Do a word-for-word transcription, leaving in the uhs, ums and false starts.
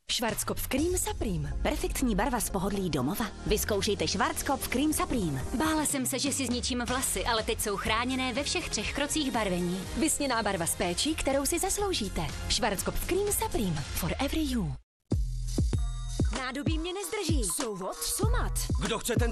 Schwarzkopf Cream Supreme. Perfektní barva z pohodlí domova. Vyzkoušejte Schwarzkopf Cream Supreme. Bála jsem se, že si zničím vlasy, ale teď jsou chráněné ve všech třech krocích barvení. Vysněná barva s péčí, kterou si zasloužíte. Schwarzkopf Cream Supreme. For every you. Nádobí mě nezdrží. So what? Somat. Kdo chce ten